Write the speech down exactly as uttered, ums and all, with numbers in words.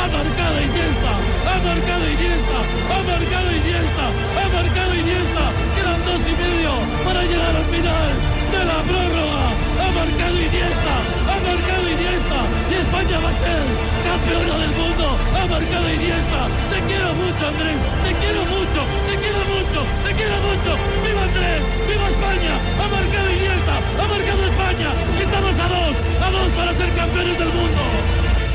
ha marcado Iniesta, ha marcado Iniesta, ha marcado Iniesta, ha marcado Iniesta, quedan dos y medio para llegar al final de la prórroga, ha marcado Iniesta, ha marcado Iniesta, y España va a ser campeona del mundo, ha marcado Iniesta, te quiero mucho Andrés, te quiero mucho, te quiero mucho, te quiero mucho, viva Andrés, viva España, ha marcado Iniesta, ha marcado España, estamos a dos, a dos para ser campeones del mundo.